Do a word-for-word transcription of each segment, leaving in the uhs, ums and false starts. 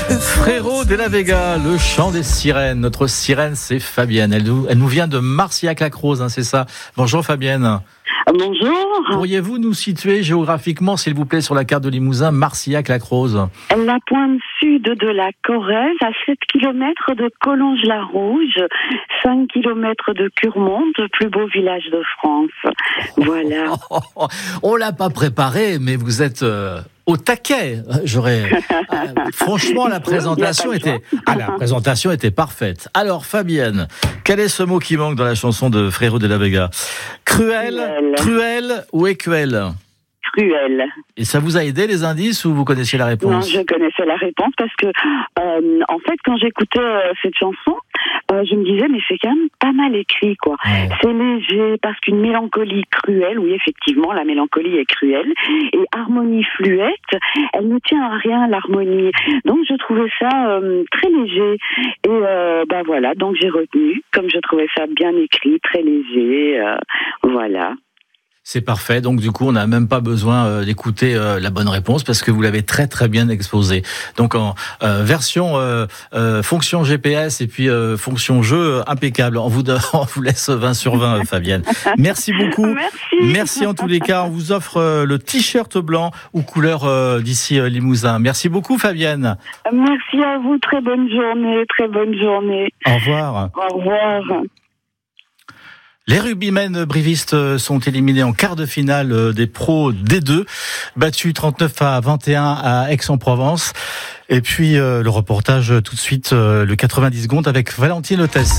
Frérot de la Vega, le chant des sirènes. Notre sirène, c'est Fabienne. Elle nous, elle nous vient de Marcillac-la-Creuse, hein, c'est ça. Bonjour Fabienne. Bonjour. Pourriez-vous nous situer géographiquement, s'il vous plaît, sur la carte de Limousin, Marcillac-la-Creuse? La pointe sud de la Corrèze, à sept kilomètres de Collonges-la-Rouge, cinq kilomètres de Curmonde, le plus beau village de France. Voilà. Oh, oh, oh. On l'a pas préparé, mais vous êtes euh, au taquet. J'aurais. euh, franchement, la présentation était. Ah, la présentation était parfaite. Alors, Fabienne, quel est ce mot qui manque dans la chanson de Frérot de la Vega? Cruel, Cruel, cruel ou écuelle? Cruel. Et ça vous a aidé les indices ou vous connaissiez la réponse? Non, je connaissais la réponse parce que, euh, en fait, quand j'écoutais euh, cette chanson, euh, je me disais, mais c'est quand même pas mal écrit, quoi. Ouais. C'est léger, parce qu'une mélancolie cruelle, oui, effectivement, la mélancolie est cruelle, et harmonie fluette, elle ne tient à rien, l'harmonie. Donc, je trouvais ça euh, très léger. Et, euh, bah voilà, donc j'ai retenu, comme je trouvais ça bien écrit, très léger, euh, voilà. C'est parfait. Donc, du coup, on n'a même pas besoin euh, d'écouter euh, la bonne réponse parce que vous l'avez très, très bien exposé. Donc, en euh, version euh, euh, fonction G P S et puis euh, fonction jeu euh, impeccable. On vous, on vous laisse vingt sur vingt, Fabienne. Merci beaucoup. Merci. Merci en tous les cas. On vous offre euh, le t-shirt blanc ou couleur euh, d'ici euh, Limousin. Merci beaucoup, Fabienne. Merci à vous. Très bonne journée. Très bonne journée. Au revoir. Au revoir. Les rugbymen brivistes sont éliminés en quart de finale des pros D deux, battus trente-neuf à vingt et un à Aix-en-Provence. Et puis euh, le reportage tout de suite, euh, le quatre-vingt-dix secondes avec Valentine Hôtesse.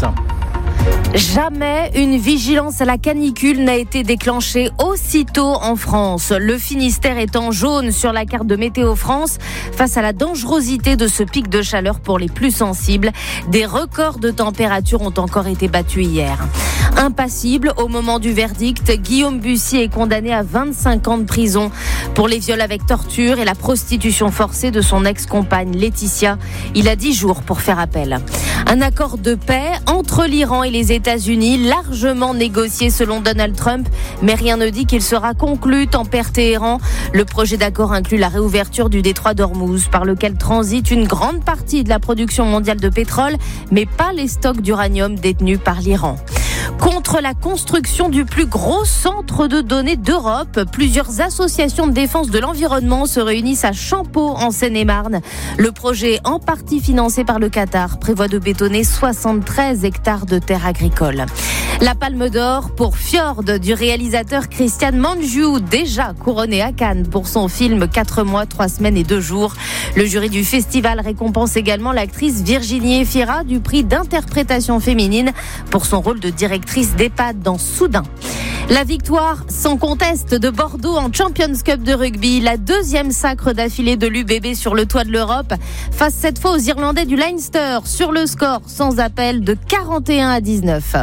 Jamais une vigilance à la canicule n'a été déclenchée aussitôt en France. Le Finistère est en jaune sur la carte de Météo France face à la dangerosité de ce pic de chaleur pour les plus sensibles. Des records de température ont encore été battus hier. Impassible au moment du verdict, Guillaume Bussy est condamné à vingt-cinq ans de prison pour les viols avec torture et la prostitution forcée de son ex-compagne Laetitia. Il a dix jours pour faire appel. Un accord de paix entre l'Iran et les États-Unis, largement négocié selon Donald Trump, mais rien ne dit qu'il sera conclu, tempère Téhéran. Le projet d'accord inclut la réouverture du détroit d'Ormuz, par lequel transite une grande partie de la production mondiale de pétrole, mais pas les stocks d'uranium détenus par l'Iran. Contre la construction du plus gros centre de données d'Europe, plusieurs associations de défense de l'environnement se réunissent à Champeaux, en Seine-et-Marne. Le projet, en partie financé par le Qatar, prévoit de bétonner soixante-treize hectares de terres agricoles. La Palme d'Or pour Fjord du réalisateur Christian Mangiu, déjà couronné à Cannes pour son film quatre mois, trois semaines et deux jours. Le jury du festival récompense également l'actrice Virginie Efira du prix d'interprétation féminine pour son rôle de directrice d'EHPAD dans Soudain. La victoire sans conteste de Bordeaux en Champions Cup de rugby, la deuxième sacre d'affilée de l'U B B sur le toit de l'Europe, face cette fois aux Irlandais du Leinster sur le score sans appel de quarante et un à dix-neuf.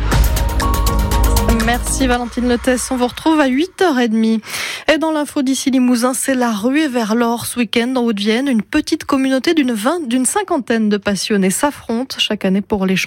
Merci Valentine Hôtesse, on vous retrouve à huit heures trente. Et dans l'info d'ici Limousin, c'est la ruée vers l'or ce week-end en Haute-Vienne. Une petite communauté d'une, vingt, d'une cinquantaine de passionnés s'affrontent chaque année pour les